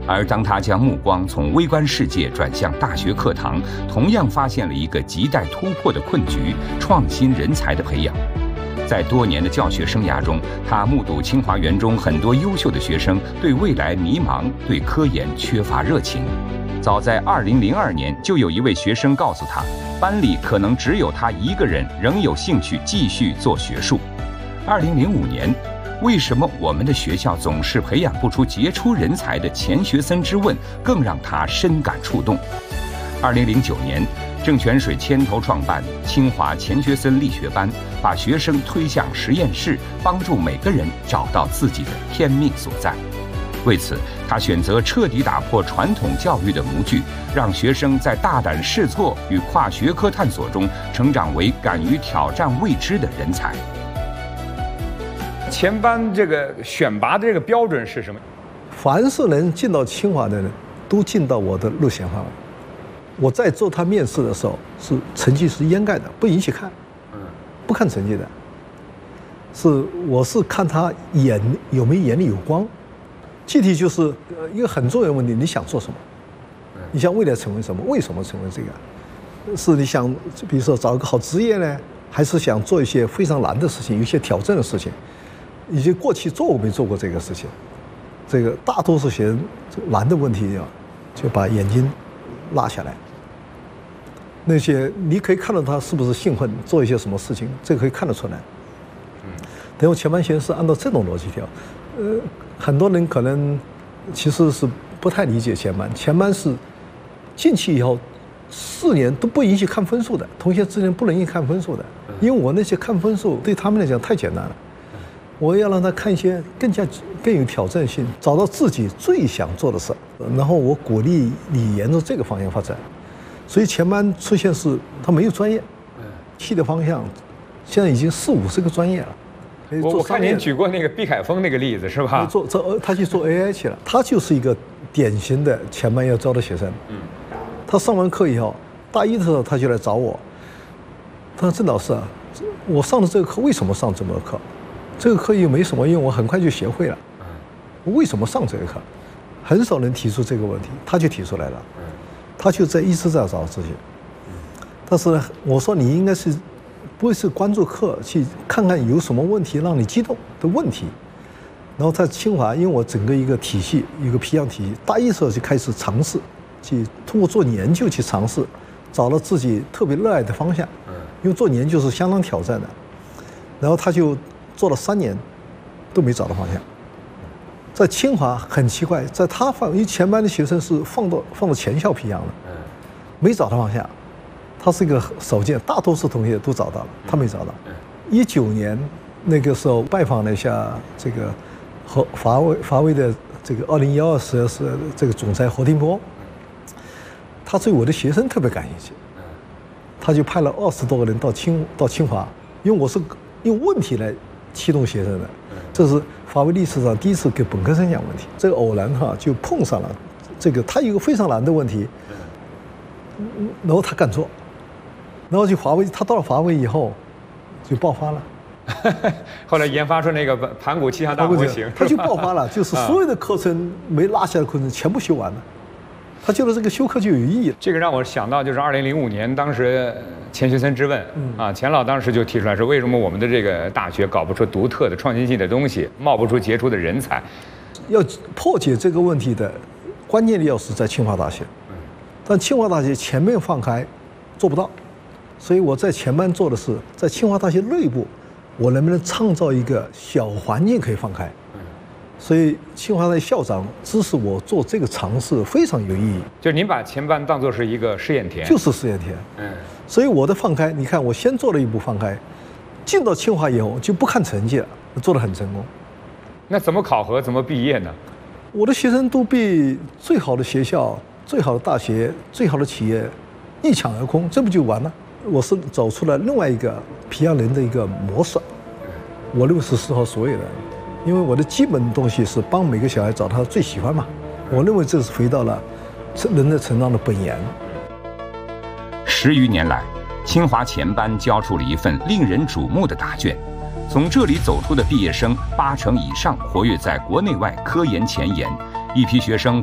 而当他将目光从微观世界转向大学课堂，同样发现了一个亟待突破的困局：创新人才的培养。在多年的教学生涯中，他目睹清华园中很多优秀的学生对未来迷茫，对科研缺乏热情。早在2002年，就有一位学生告诉他，班里可能只有他一个人仍有兴趣继续做学术。2005年，为什么我们的学校总是培养不出杰出人才的钱学森之问，更让他深感触动。2009年，郑泉水牵头创办清华钱学森力学班，把学生推向实验室，帮助每个人找到自己的天命所在。为此，他选择彻底打破传统教育的模具，让学生在大胆试错与跨学科探索中成长为敢于挑战未知的人才。 前班这个选拔的这个标准是什么？ 凡是能进到清华的人，都进到我的路线范围。我在做他面试的时候，是成绩是掩盖的，不允许看，不看成绩的。我是看他眼有没有眼里有光。具体就是一个很重要的问题，你想做什么？你想未来成为什么？为什么成为这个？是你想，比如说找一个好职业呢，还是想做一些非常难的事情，有些挑战的事情？以及过去做过没做过这个事情？这个大多数学生难的问题就把眼睛拉下来。那些你可以看到他是不是兴奋，做一些什么事情，这个可以看得出来。等我前班学生是按照这种逻辑跳。很多人可能其实是不太理解前班。前班是进去以后4年都不允许看分数的，同学之间不允许看分数的，因为我那些看分数对他们来讲太简单了。我要让他看一些更有挑战性，找到自己最想做的事，然后我鼓励你沿着这个方向发展。所以前班出现是他没有专业，系的方向现在已经40-50个专业了。 我看您举过那个毕凯峰那个例子是吧？ 他去做 AI 去了，他就是一个典型的前班要招的学生。他上完课以后，大一的时候他就来找我，他说：“郑老师啊，我上的这个课为什么上这么个课？这个课又没什么用，我很快就学会了。我为什么上这个课？”很少人提出这个问题，他就提出来了。他就一直在找自己。但是我说你应该是。不会是关注课去看看有什么问题让你激动的问题，然后在清华，因为我整个一个体系，一个培养体系，大一的时候就开始尝试，去通过做研究去尝试，找到自己特别热爱的方向。因为做研究是相当挑战的，然后他就做了3年，都没找到方向。在清华很奇怪，在他因为前班的学生是放到前校培养的，没找到方向。他是一个少见，大多数同学都找到了，他没找到。19年那个时候拜访了一下这个华为的这个2012实验室这个总裁何庭波，他对我的学生特别感兴趣，他就派了20多个人到清华，因为我是用问题来启动学生的，这是华为历史上第一次给本科生讲问题。这个偶然就碰上了这个，他有一个非常难的问题，然后他敢做。然后他到了华为以后，就爆发了。 后来研发出那个盘古气象大模型， 他就爆发了，就是所有的课程没落下的课程全部修完了，他觉得这个修课就有意义了。 这个让我想到就是2005年，当时钱学森之问钱老当时就提出来说，为什么我们的这个大学搞不出独特的创新性的东西，冒不出杰出的人才？ 要破解这个问题的关键的钥匙在清华大学，但清华大学前面放开做不到。所以我在前班做的是，在清华大学内部，我能不能创造一个小环境可以放开？所以清华大学校长支持我做这个尝试，非常有意义。 就是您把前班当作是一个试验田， 就是试验田。所以我的放开，你看我先做了一步放开，进到清华以后就不看成绩了，做得很成功。 那怎么考核？怎么毕业呢？ 我的学生都被最好的学校、最好的大学、最好的企业一抢而空，这不就完了？我是走出了另外一个培养人的一个模式，我认为是适合所有人，因为我的基本东西是帮每个小孩找他最喜欢嘛。我认为这是回到了人的成长的本源。 10余年来，清华前班交出了一份令人瞩目的答卷。从这里走出的毕业生，80%以上活跃在国内外科研前沿，一批学生